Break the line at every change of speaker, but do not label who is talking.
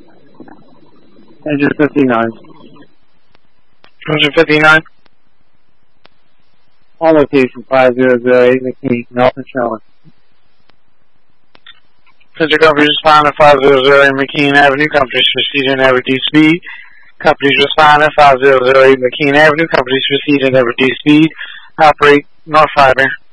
Engine 59.
Engine 59.
On location 5008 McKean, Nelson Showing.
Central Company's responding 5008 McKean Avenue. Company's proceeding at reduced speed. Company's responding 5008 McKean Avenue. Company's proceeding at reduced speed. Operate North Fiber.